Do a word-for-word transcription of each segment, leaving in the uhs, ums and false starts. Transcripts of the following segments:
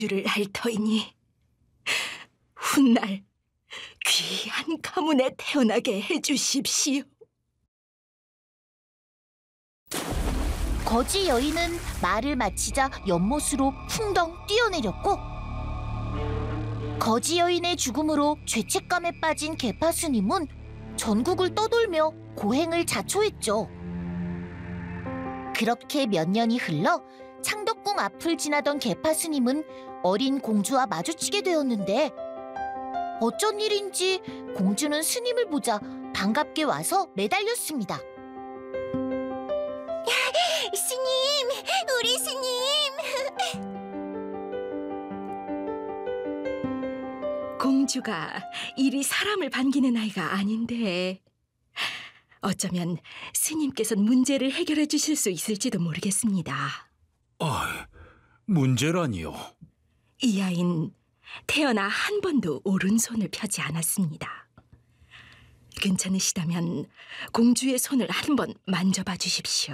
주를 알 터이니 훗날 귀한 가문에 태어나게 해주십시오. 거지 여인은 말을 마치자 연못으로 풍덩 뛰어내렸고, 거지 여인의 죽음으로 죄책감에 빠진 개파스님은 전국을 떠돌며 고행을 자초했죠. 그렇게 몇 년이 흘러 창덕궁 앞을 지나던 개파스님은 어린 공주와 마주치게 되었는데, 어쩐 일인지 공주는 스님을 보자 반갑게 와서 매달렸습니다. 스님, 우리 스님. 공주가 이리 사람을 반기는 아이가 아닌데 어쩌면 스님께서는 문제를 해결해 주실 수 있을지도 모르겠습니다. 아, 문제라니요? 이 아이는 태어나 한 번도 오른손을 펴지 않았습니다. 괜찮으시다면 공주의 손을 한번 만져봐 주십시오.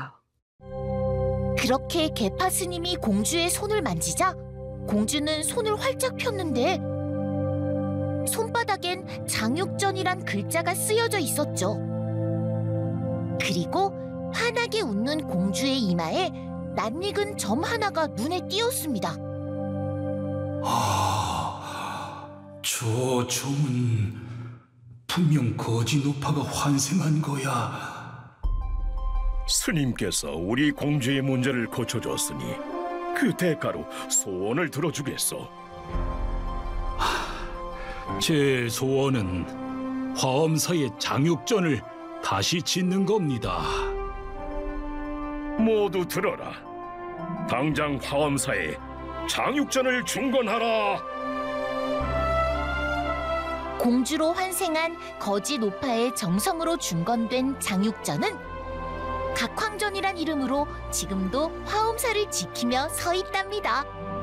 그렇게 개파스님이 공주의 손을 만지자 공주는 손을 활짝 폈는데, 손바닥엔 장육전이란 글자가 쓰여져 있었죠. 그리고 환하게 웃는 공주의 이마에 낯익은 점 하나가 눈에 띄었습니다. 아, 저 점은 분명 거지 노파가 환생한 거야. 스님께서 우리 공주의 문제를 고쳐줬으니 그 대가로 소원을 들어주겠소. 제 소원은 화엄사의 장육전을 다시 짓는 겁니다. 모두 들어라. 당장 화엄사에 장육전을 중건하라. 공주로 환생한 거지 노파의 정성으로 중건된 장육전은 각황전이란 이름으로 지금도 화엄사를 지키며 서 있답니다.